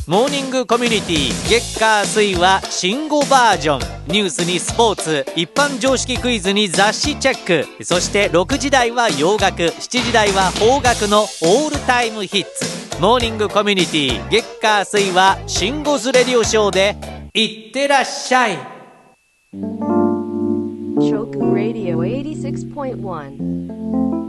モーニングコミュニティ月火水は新語バージョン、ニュースにスポーツ、一般常識クイズに雑誌チェック、そして6時台は洋楽、7時台は邦楽のオールタイムヒッツ。モーニングコミュニティ月火水は新語ズレディオショーでいってらっしゃい。 Shoku Radio 86.1